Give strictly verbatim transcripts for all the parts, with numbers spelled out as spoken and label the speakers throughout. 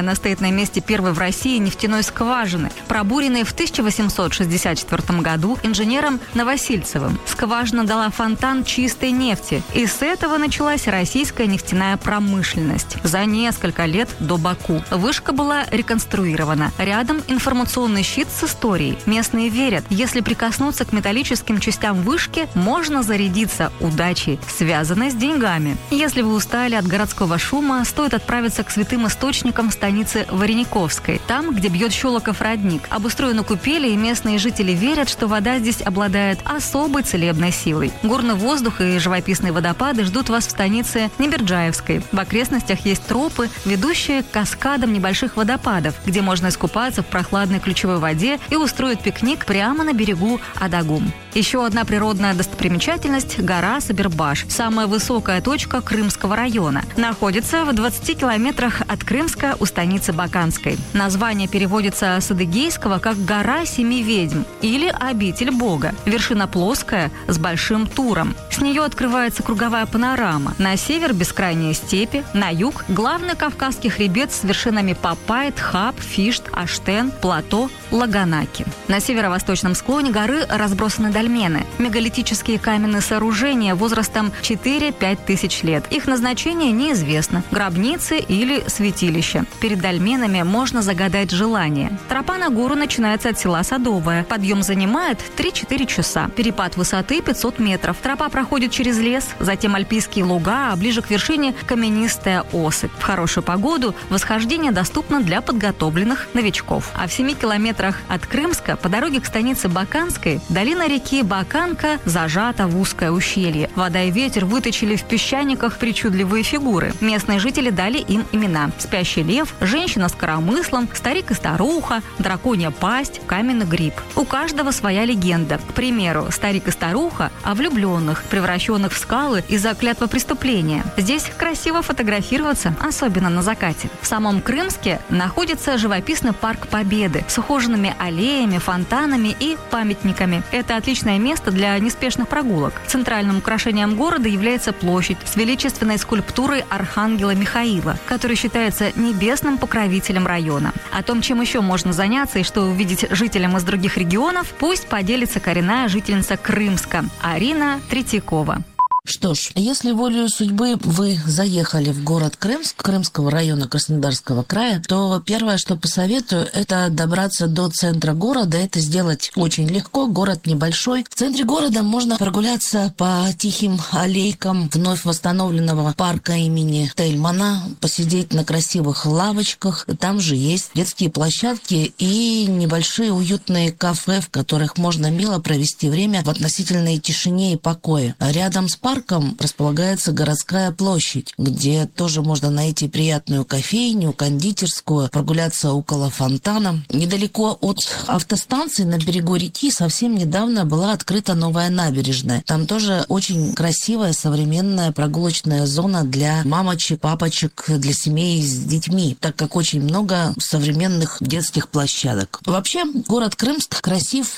Speaker 1: Она стоит на месте первой в России нефтяной скважины, пробуренной в тысяча восемьсот шестьдесят четвёртом году инженером Новосильцевым. Скважина дала фонтан чистой нефти, и с этого началась российская нефтяная промышленность. За несколько лет до Баку вышка была реконструирована. Рядом информационный щит с историей. Местные верят, если прикоснуться к металлическим частям вышки, можно зарядиться удачей, связанной с деньгами. Если вы устали от городского шума, стоит отправиться к святым источникам станицы Варениковской, там, где бьет Щелоков родник. Обустроены купели, и местные жители верят, что вода здесь обладает особой целебной силой. Горный воздух и живописные водопады ждут вас в станице Неберджаевской. В окрестностях есть тропы, ведущие к каскадам небольших водопадов, где можно искупаться в прохладной ключевой воде и устроить пикник прямо на берегу Адагум. Еще одна природная достопримечательность – гора Сабирбаш, самая высокая точка Крымского района. Находится в двадцати километрах от Крымска у станицы Баканской. Название переводится с адыгейского как «гора семи ведьм» или «обитель Бога». Вершина плоская, с большим туром. С нее открывается круговая панорама. На север – бескрайние степи, на юг – главный Кавказский хребет с вершинами Папай, Тхап, Фишт, Аштен, Плато, Лаганаки. На северо-восточном склоне горы разбросаны дольмены – мегалитические каменные сооружения возрастом четыре-пять тысяч лет. Их назначение неизвестно – гробницы или святилища. Перед дольменами можно загадать желание. Тропа на гору начинается от села Садовое. Подъем занимает три-четыре часа. Перепад высоты пятьсот метров. Тропа проходит через лес, затем альпийские луга, а ближе к вершине каменистая осыпь. В хорошую погоду восхождение доступно для подготовленных новичков. А в семи километрах от Крымска по дороге к станице Баканской долина реки Баканка зажата в узкое ущелье. Вода и ветер выточили в песчаниках причудливые фигуры. Местные жители дали им имена: спящий лев, женщина с коромыслом, старик и старуха, драконья пасть, каменный гриб. У каждого своя легенда. К примеру, старик и старуха о влюбленных, превращенных в скалы из-за клятва преступления. Здесь красиво фотографироваться, особенно на закате. В самом Крымске находится живописный парк Победы с ухоженными аллеями, фонтанами и памятниками. Это отличное место для неспешных прогулок. Центральным украшением города является площадь с величественной скульптурой архангела Михаила, который считается небесным покровителем района. О том, чем еще можно заняться и что увидеть жителям из других регионов, пусть поделится коренная жительница Крымска Арина Третьякова.
Speaker 2: Что ж, если волею судьбы вы заехали в город Крымск, Крымского района Краснодарского края, то первое, что посоветую, это добраться до центра города. Это сделать очень легко, город небольшой. В центре города можно прогуляться по тихим аллейкам вновь восстановленного парка имени Тельмана, посидеть на красивых лавочках. Там же есть детские площадки и небольшие уютные кафе, в которых можно мило провести время в относительной тишине и покое. Рядом с парком парком располагается городская площадь, где тоже можно найти приятную кофейню, кондитерскую, прогуляться около фонтана. Недалеко от автостанции на берегу реки совсем недавно была открыта новая набережная. Там тоже очень красивая современная прогулочная зона для мамочек, папочек, для семей с детьми, так как очень много современных детских площадок. Вообще, город Крымск красив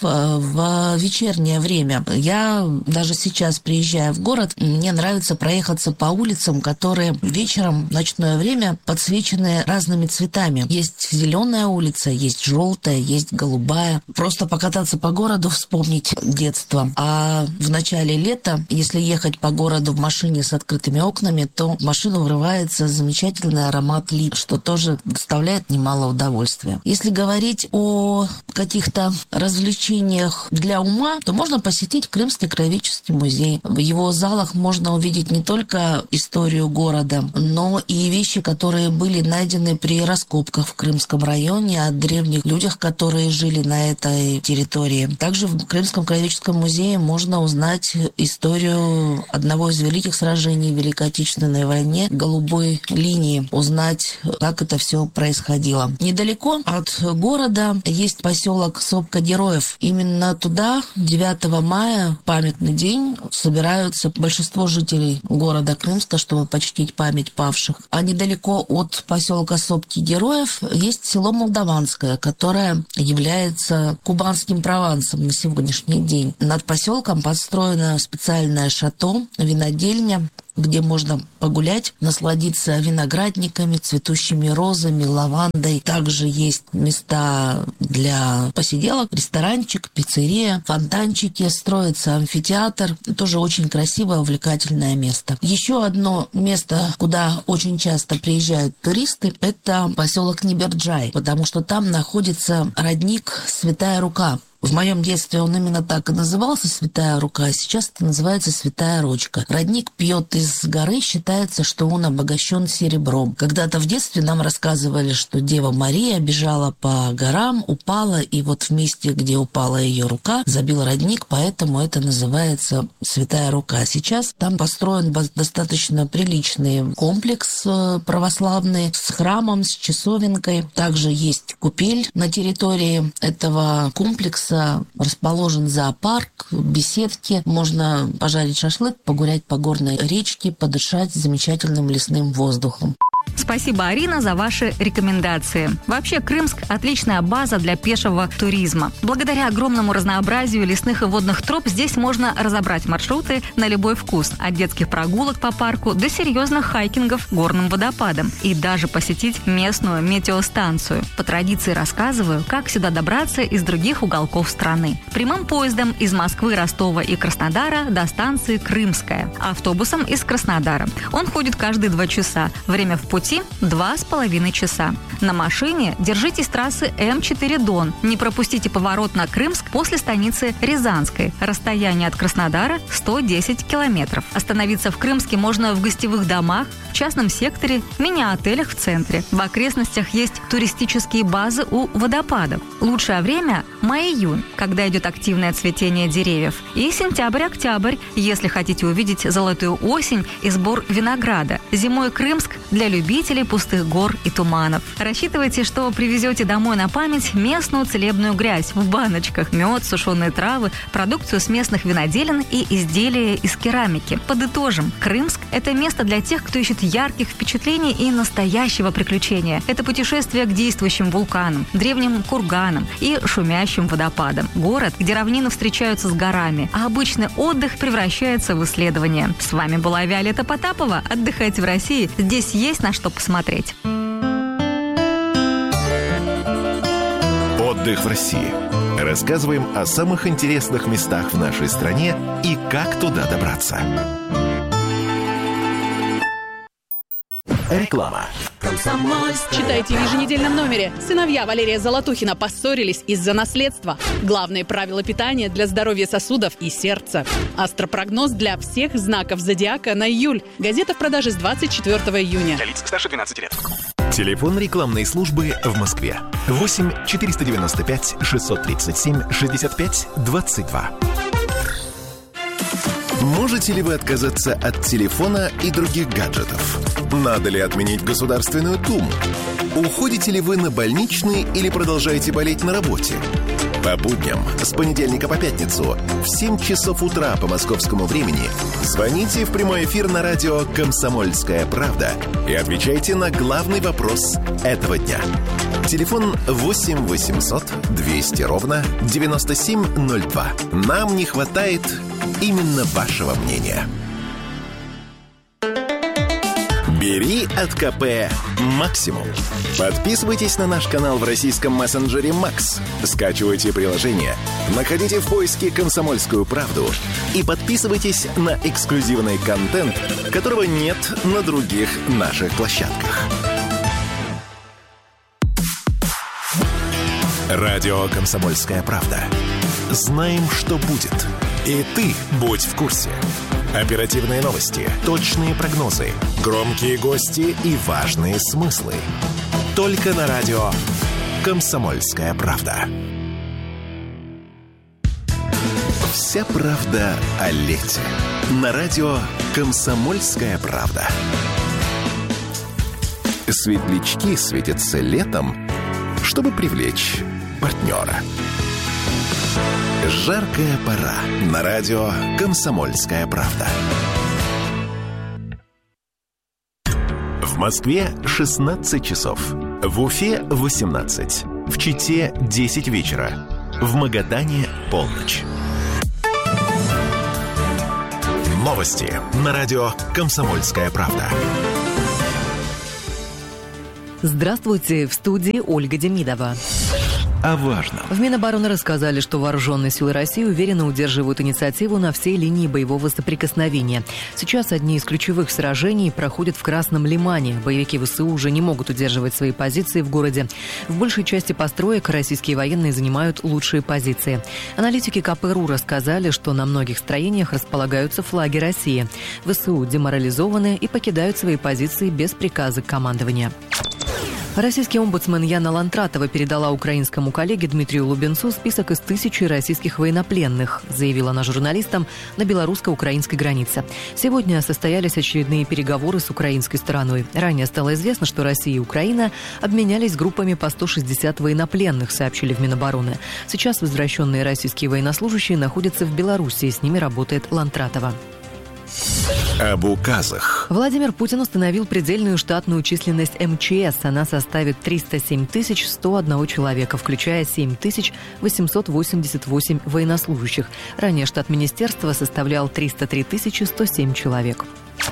Speaker 2: в вечернее время. Я даже сейчас, приезжая в город, мне нравится проехаться по улицам, которые вечером, в ночное время, подсвечены разными цветами. Есть зеленая улица, есть желтая, есть голубая. Просто покататься по городу, вспомнить детство. А в начале лета, если ехать по городу в машине с открытыми окнами, то в машину врывается замечательный аромат лип, что тоже доставляет немало удовольствия. Если говорить о каких-то развлечениях для ума, то можно посетить Крымский краеведческий музей. В его залах можно увидеть не только историю города, но и вещи, которые были найдены при раскопках в Крымском районе, о древних людях, которые жили на этой территории. Также в Крымском краеведческом музее можно узнать историю одного из великих сражений в Великой Отечественной войне, голубой линии, узнать, как это все происходило. Недалеко от города есть поселок Сопка-Героев. Именно туда девятого мая, памятный день, собираются большинство жителей города Крымска, чтобы почтить память павших. А недалеко от поселка Сопки-Героев есть село Молдаванское, которое является кубанским Провансом на сегодняшний день. Над поселком построено специальное шато, винодельня, где можно погулять, насладиться виноградниками, цветущими розами, лавандой. Также есть места для посиделок, ресторанчик, пиццерия, фонтанчики, строится амфитеатр. Тоже очень красивое, увлекательное место. Еще одно место, куда очень часто приезжают туристы, это поселок Ниберджай, потому что там находится родник Святая Рука. В моем детстве он именно так и назывался, Святая Рука, а сейчас это называется Святая Ручка. Родник пьет из горы, считается, что он обогащен серебром. Когда-то в детстве нам рассказывали, что Дева Мария бежала по горам, упала, и вот в месте, где упала ее рука, забил родник, поэтому это называется Святая Рука. Сейчас там построен достаточно приличный комплекс православный с храмом, с часовенкой. Также есть купель на территории этого комплекса. Расположен зоопарк, беседки. Можно пожарить шашлык, погулять по горной речке, подышать замечательным лесным воздухом.
Speaker 1: Спасибо, Арина, за ваши рекомендации. Вообще, Крымск – отличная база для пешего туризма. Благодаря огромному разнообразию лесных и водных троп здесь можно разобрать маршруты на любой вкус. От детских прогулок по парку до серьезных хайкингов горным водопадом. И даже посетить местную метеостанцию. По традиции рассказываю, как сюда добраться из других уголков страны. Прямым поездом из Москвы, Ростова и Краснодара до станции Крымская. Автобусом из Краснодара. Он ходит каждые два часа. Время в пути два с половиной часа. На машине держитесь трассы эм четыре Дон. Не пропустите поворот на Крымск после станицы Рязанской. Расстояние от Краснодара сто десять километров. Остановиться в Крымске можно в гостевых домах, в частном секторе, мини-отелях в центре. В окрестностях есть туристические базы у водопадов. Лучшее время – май-июнь, когда идет активное цветение деревьев. И сентябрь-октябрь, если хотите увидеть золотую осень и сбор винограда. Зимой Крымск для любителей пустых гор и туманов. Рассчитывайте, что привезете домой на память местную целебную грязь в баночках, мед, сушеные травы, продукцию с местных виноделин и изделия из керамики. Подытожим, Крымск – это место для тех, кто ищет ярких впечатлений и настоящего приключения. Это путешествие к действующим вулканам, древним курганам и шумящим водопадам. Город, где равнины встречаются с горами, а обычный отдых превращается в исследование. С вами была Виолетта Потапова. Отдыхайте в России. Здесь есть на что посмотреть.
Speaker 3: Отдых в России. Рассказываем о самых интересных местах в нашей стране и как туда добраться. Реклама.
Speaker 4: Читайте в еженедельном номере. Сыновья Валерия Золотухина поссорились из-за наследства. Главные правила питания для здоровья сосудов и сердца. Астропрогноз для всех знаков зодиака на июль. Газета в продаже с двадцать четвёртого июня.
Speaker 5: Для лиц старше двенадцати лет.
Speaker 3: Телефон рекламной службы в Москве. восемь четыреста девяносто пять шестьсот тридцать семь шестьдесят пять двадцать два. Можете ли вы отказаться от телефона и других гаджетов? Надо ли отменить Государственную Думу? Уходите ли вы на больничный или продолжаете болеть на работе? По будням с понедельника по пятницу в семь часов утра по московскому времени звоните в прямой эфир на радио «Комсомольская правда» и отвечайте на главный вопрос этого дня. Телефон восемь восемьсот двести ровно девяносто семь ноль два. Нам не хватает именно вашего мнения. Бери от ка пэ максимум. Подписывайтесь на наш канал в российском мессенджере Макс. Скачивайте приложение, находите в поиске «Комсомольскую правду» и подписывайтесь на эксклюзивный контент, которого нет на других наших площадках. Радио «Комсомольская правда». Знаем, что будет. И ты будь в курсе. Оперативные новости, точные прогнозы, громкие гости и важные смыслы. Только на радио «Комсомольская правда». Вся правда о лете. На радио «Комсомольская правда». Светлячки светятся летом, чтобы привлечь партнера. Жаркая пора. На радио «Комсомольская правда». В Москве шестнадцать часов. В Уфе восемнадцать. В Чите десять вечера. В Магадане полночь. Новости на радио «Комсомольская правда».
Speaker 5: Здравствуйте, в студии Ольга Демидова.
Speaker 3: О важном.
Speaker 5: В Минобороны рассказали, что вооруженные силы России уверенно удерживают инициативу на всей линии боевого соприкосновения. Сейчас одни из ключевых сражений проходят в Красном Лимане. Боевики ВСУ уже не могут удерживать свои позиции в городе. В большей части построек российские военные занимают лучшие позиции. Аналитики КПРУ рассказали, что на многих строениях располагаются флаги России. ВСУ деморализованы и покидают свои позиции без приказа командования. Российский омбудсмен Яна Лантратова передала украинскому коллеге Дмитрию Лубенцу список из тысячи российских военнопленных, заявила она журналистам на белорусско-украинской границе. Сегодня состоялись очередные переговоры с украинской стороной. Ранее стало известно, что Россия и Украина обменялись группами по сто шестьдесят военнопленных, сообщили в Минобороны. Сейчас возвращенные российские военнослужащие находятся в Беларуси, с ними работает Лантратова.
Speaker 3: Об указах.
Speaker 5: Владимир Путин установил предельную штатную численность МЧС. Она составит триста семь тысяч сто один человека, включая семь тысяч восемьсот восемьдесят восемь военнослужащих. Ранее штат министерства составлял триста три тысячи сто семь человек.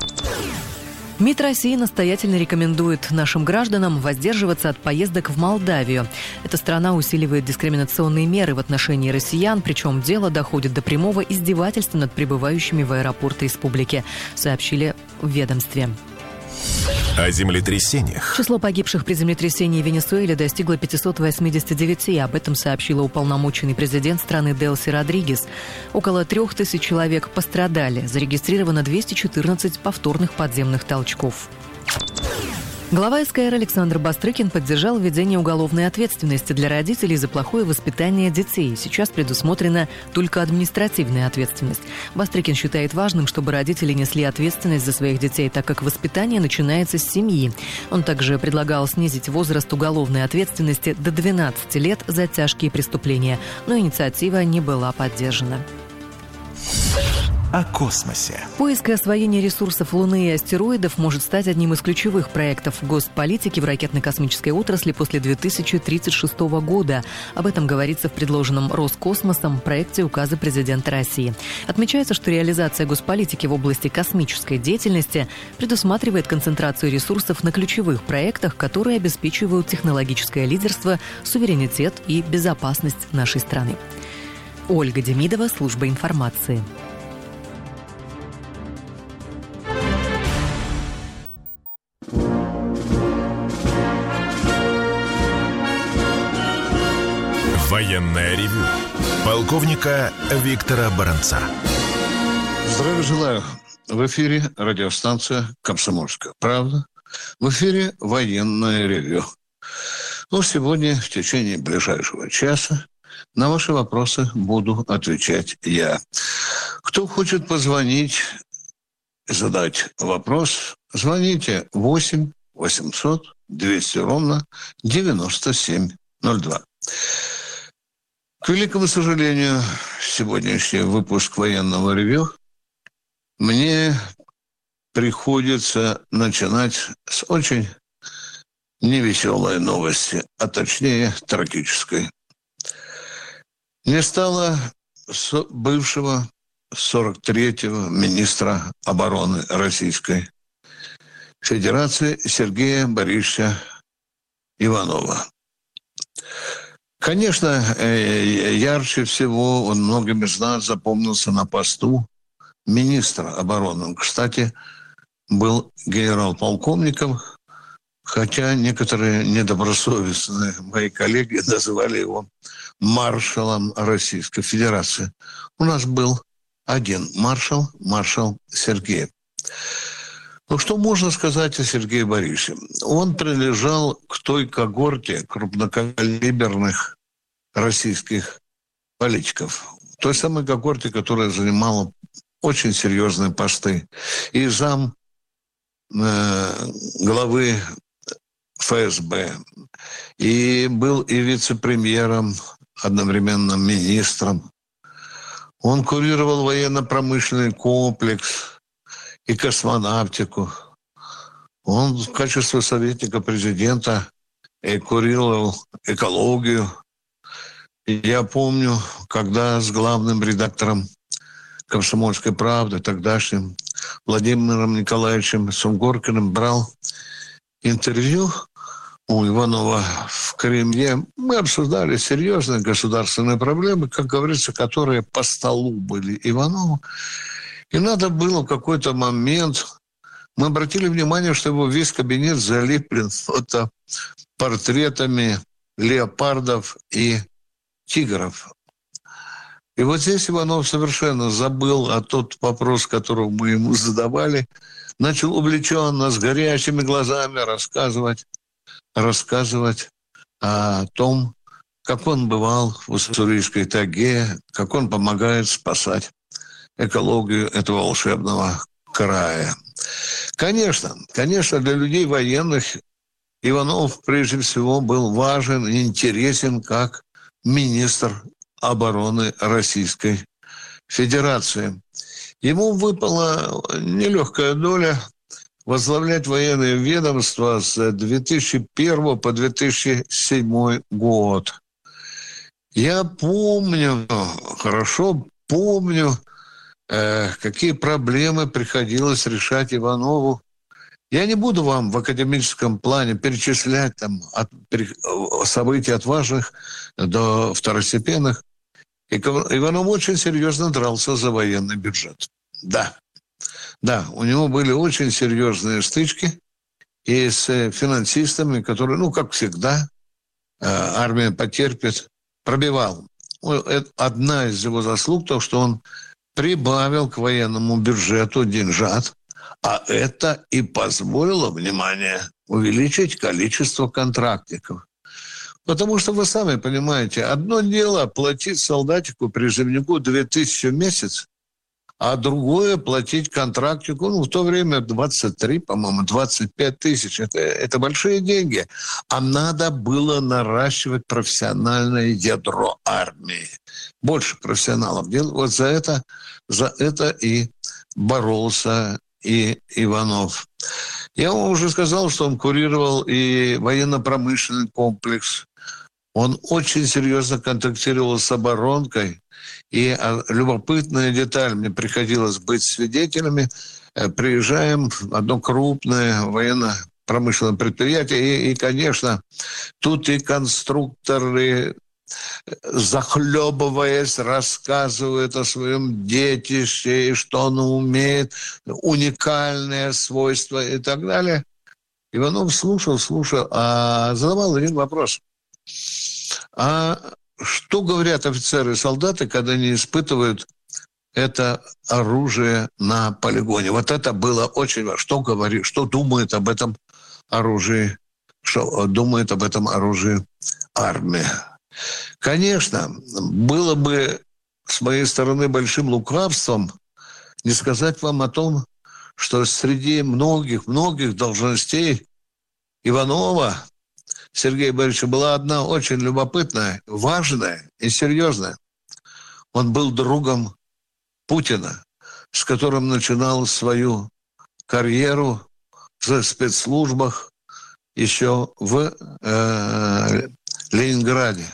Speaker 5: МИД России настоятельно рекомендует нашим гражданам воздерживаться от поездок в Молдавию. Эта страна усиливает дискриминационные меры в отношении россиян, причем дело доходит до прямого издевательства над прибывающими в аэропорты республики, сообщили в ведомстве.
Speaker 3: О землетрясениях.
Speaker 5: Число погибших при землетрясении в Венесуэле достигло пятьсот восемьдесят девять. Об этом сообщила уполномоченный президент страны Делси Родригес. Около трех тысяч человек пострадали. Зарегистрировано двести четырнадцать повторных подземных толчков. Глава СКР Александр Бастрыкин поддержал введение уголовной ответственности для родителей за плохое воспитание детей. Сейчас предусмотрена только административная ответственность. Бастрыкин считает важным, чтобы родители несли ответственность за своих детей, так как воспитание начинается с семьи. Он также предлагал снизить возраст уголовной ответственности до двенадцати лет за тяжкие преступления, но инициатива не была поддержана.
Speaker 3: О космосе.
Speaker 5: Поиск и освоение ресурсов Луны и астероидов может стать одним из ключевых проектов госполитики в ракетно-космической отрасли после две тысячи тридцать шестого года. Об этом говорится в предложенном Роскосмосом проекте указа президента России. Отмечается, что реализация госполитики в области космической деятельности предусматривает концентрацию ресурсов на ключевых проектах, которые обеспечивают технологическое лидерство, суверенитет и безопасность нашей страны. Ольга Демидова, служба информации.
Speaker 3: Военное ревю полковника Виктора Баранца.
Speaker 6: Здравия желаю. В эфире радиостанция «Комсомольская правда». В эфире военное ревю. Ну, сегодня в течение ближайшего часа на ваши вопросы буду отвечать я. Кто хочет позвонить, задать вопрос, звоните восемь восемьсот двести ровно девяносто семь ноль два. К великому сожалению, сегодняшний выпуск военного ревю мне приходится начинать с очень невеселой новости, а точнее трагической. Не стало бывшего сорок третьего министра обороны Российской Федерации Сергея Борисовича Иванова. Конечно, ярче всего он многим из нас запомнился на посту министра обороны. Он, кстати, был генерал-полковником, хотя некоторые недобросовестные мои коллеги называли его маршалом Российской Федерации. У нас был один маршал, маршал Сергей. Ну, что можно сказать о Сергее Борисовиче? Он принадлежал к той когорте крупнокалиберных российских политиков. Той самой когорте, которая занимала очень серьезные посты. И зам э, главы ФСБ, и был и вице-премьером, одновременно министром. Он курировал военно-промышленный комплекс и космонавтику. Он в качестве советника президента курировал экологию. И я помню, когда с главным редактором «Комсомольской правды», тогдашним Владимиром Николаевичем Сунгоркиным брал интервью у Иванова в Кремле. Мы обсуждали серьезные государственные проблемы, как говорится, которые по столу были Иванову. И надо было в какой-то момент... Мы обратили внимание, что его весь кабинет залеплен фото портретами леопардов и тигров. И вот здесь Иванов совершенно забыл о тот вопрос, который мы ему задавали. Начал увлеченно, с горящими глазами рассказывать, рассказывать о том, как он бывал в Уссурийской тайге, как он помогает спасать экологию этого волшебного края. Конечно, конечно, для людей военных Иванов прежде всего был важен и интересен как министр обороны Российской Федерации. Ему выпала нелегкая доля возглавлять военное ведомство с две тысячи первого по две тысячи седьмой год. Я помню, хорошо помню, э, какие проблемы приходилось решать Иванову. Я не буду вам в академическом плане перечислять там, от, событий от важных до второстепенных. И Иванов очень серьезно дрался за военный бюджет. Да, да, у него были очень серьезные стычки и с финансистами, которые, ну, как всегда, армия потерпит, пробивал. Одна из его заслуг то, что он прибавил к военному бюджету деньжат, а это и позволило, внимание, увеличить количество контрактников. Потому что вы сами понимаете, одно дело платить солдатику, призывнику две тысячи в месяц, а другое платить контрактнику, ну, в то время двадцать три, по-моему, двадцать пять тысяч. Это, это большие деньги. А надо было наращивать профессиональное ядро армии. Больше профессионалов. Вот за это, за это и боролся и Иванов. Я вам уже сказал, что он курировал и военно-промышленный комплекс. Он очень серьезно контактировал с оборонкой. И любопытная деталь, мне приходилось быть свидетелями. Приезжаем в одно крупное военно-промышленное предприятие. И, и, конечно, тут и конструкторы, захлебываясь, рассказывают о своем детище, и что он умеет, уникальные свойства и так далее. Иванов слушал, слушал, а задавал один вопрос. А что говорят офицеры и солдаты, когда они испытывают это оружие на полигоне? Вот это было очень важно. Что говорит, что думает об этом оружии, что думает об этом оружии армия? Конечно, было бы с моей стороны большим лукавством не сказать вам о том, что среди многих-многих должностей Иванова Сергея Борисовича была одна очень любопытная, важная и серьезная. Он был другом Путина, с которым начинал свою карьеру в спецслужбах еще в э, Ленинграде.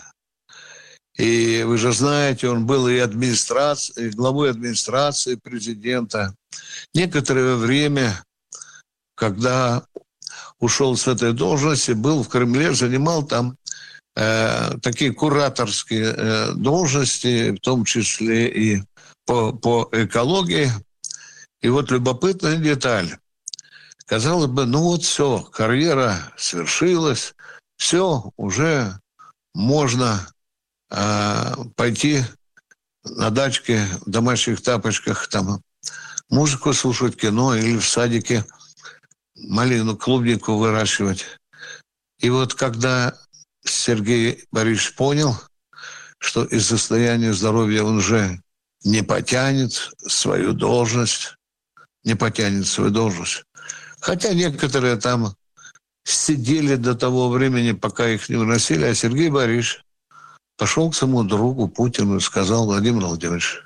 Speaker 6: И вы же знаете, он был и, администрацией, и главой администрации президента. Некоторое время, когда ушел с этой должности, был в Кремле, занимал там э, такие кураторские э, должности, в том числе и по, по экологии. И вот любопытная деталь. Казалось бы, ну вот все, карьера свершилась, все, уже можно э, пойти на дачке в домашних тапочках, там музыку слушать, кино или в садике малину, клубнику выращивать. И вот когда Сергей Борисович понял, что из состояния здоровья он уже не потянет свою должность, не потянет свою должность. Хотя некоторые там сидели до того времени, пока их не выносили, а Сергей Борисович пошел к своему другу Путину и сказал: Владимир Владимирович,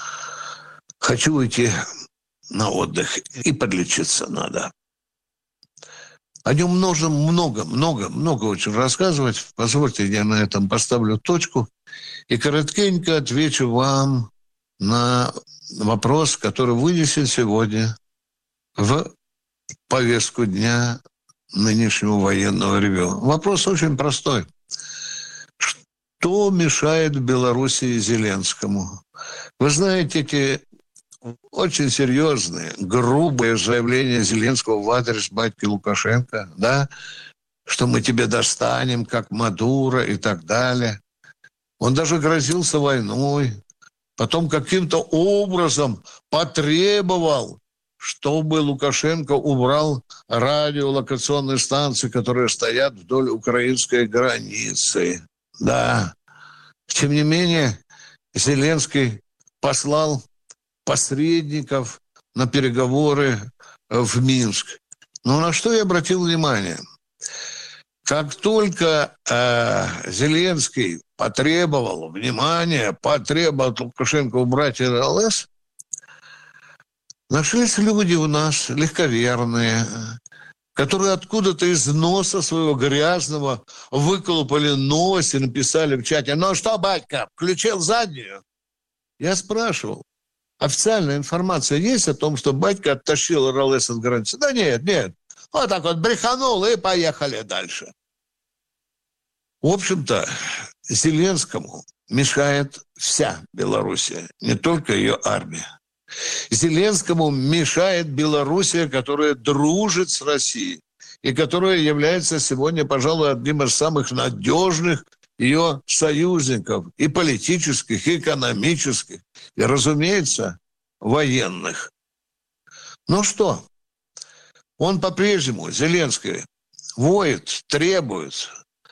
Speaker 6: хочу уйти на отдых, и подлечиться надо. О нем нужно много, много, много очень рассказывать. Позвольте, я на этом поставлю точку и коротенько отвечу вам на вопрос, который вынесен сегодня в повестку дня нынешнего военного ревю. Вопрос очень простой. Что мешает в Белоруссии Зеленскому? Вы знаете, эти очень серьезные, грубые заявления Зеленского в адрес батьки Лукашенко, да, что мы тебе достанем, как Мадуро и так далее. Он даже грозился войной. Потом каким-то образом потребовал, чтобы Лукашенко убрал радиолокационные станции, которые стоят вдоль украинской границы. Да. Тем не менее, Зеленский послал посредников на переговоры в Минск. Но на что я обратил внимание? Как только э, Зеленский потребовал внимания, потребовал от Лукашенко убрать эр эл эс, нашлись люди у нас легковерные, которые откуда-то из носа своего грязного выколупали нос и написали в чате: «Ну что, батька, включил заднюю?» Я спрашивал, официальная информация есть о том, что батька оттащил эр эл эс от границы? Да нет, нет. Вот так вот бреханул и поехали дальше. В общем-то, Зеленскому мешает вся Белоруссия, не только ее армия. Зеленскому мешает Белоруссия, которая дружит с Россией и которая является сегодня, пожалуй, одним из самых надежных ее союзников и политических, и экономических, и, разумеется, военных. Ну что, он по-прежнему, Зеленский, воет, требует.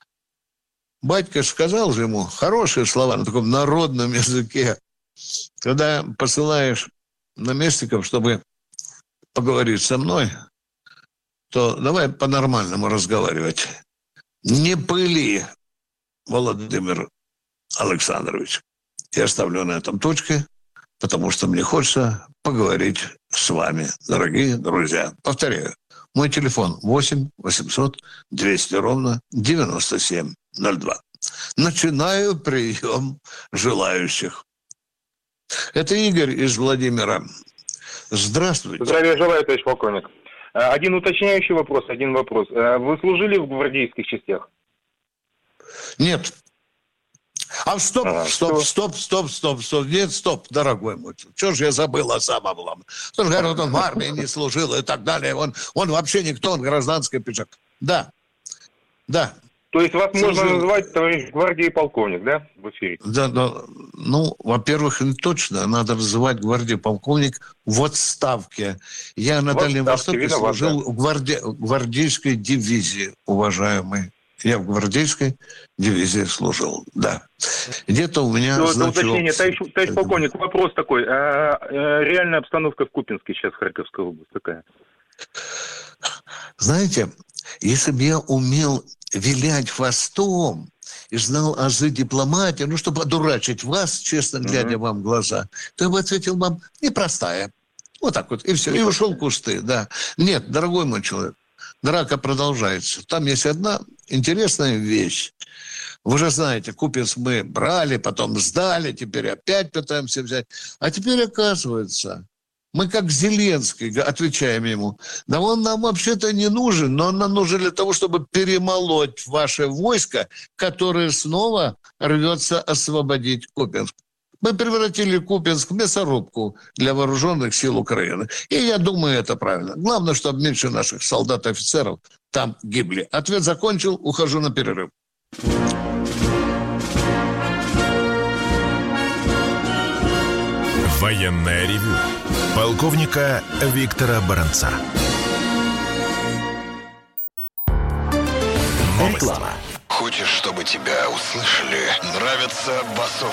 Speaker 6: Батька сказал же ему хорошие слова на таком народном языке, когда посылаешь наместников, чтобы поговорить со мной, то давай по-нормальному разговаривать. Не пыли, Владимир Александрович. Я ставлю на этом точки, потому что мне хочется поговорить с вами, дорогие друзья. Повторяю, мой телефон восемь восемьсот двести ровно девяносто семь ноль два. Начинаю прием желающих. Это Игорь из Владимира. Здравствуйте.
Speaker 7: Здравия желаю, товарищ полковник. Один уточняющий вопрос, один вопрос. Вы служили в гвардейских частях?
Speaker 6: Нет. А стоп,
Speaker 7: а,
Speaker 6: стоп,
Speaker 7: что?
Speaker 6: стоп, стоп, стоп, стоп. Нет, стоп, дорогой мой. Чего же я забыл о самом главном? Что же, говорят, он в армии не служил и так далее. Он, он вообще никто, он гражданский пиджак. Да, да.
Speaker 7: То есть вас
Speaker 6: Служил.
Speaker 7: можно называть товарищ гвардии полковник, да, в эфире?
Speaker 6: Да, да. Ну, во-первых, не точно. Надо называть гвардии полковник в отставке. Я на
Speaker 7: в
Speaker 6: Дальнем
Speaker 7: отставке,
Speaker 6: Востоке
Speaker 7: виноват,
Speaker 6: служил
Speaker 7: да.
Speaker 6: в гварди... гвардейской дивизии, уважаемый. Я в гвардейской дивизии служил, да. Где-то у меня...
Speaker 7: Ну,
Speaker 6: значилось...
Speaker 7: уточнение, товарищ, товарищ полковник, вопрос такой. А, а, реальная обстановка в Купинске сейчас, Харьковская область такая?
Speaker 6: Знаете, если бы я умел вилять хвостом и знал азы дипломатии, ну, чтобы одурачить вас, честно глядя uh-huh. вам в глаза, то я бы ответил вам: непростая. Вот так вот, и все, и ушел в кусты, да. Нет, дорогой мой человек, драка продолжается. Там есть одна интересная вещь. Вы же знаете, Купинск мы брали, потом сдали, теперь опять пытаемся взять. А теперь оказывается... Мы как Зеленский отвечаем ему: да он нам вообще-то не нужен, но он нам нужен для того, чтобы перемолоть ваше войско, которое снова рвется освободить Купинск. Мы превратили Купинск в мясорубку для вооруженных сил Украины. И я думаю, это правильно. Главное, чтобы меньше наших солдат и офицеров там гибли. Ответ закончил, ухожу на перерыв.
Speaker 3: Военное ревю полковника Виктора Баранца. Реклама. Хочешь, чтобы тебя услышали? Нравится басовая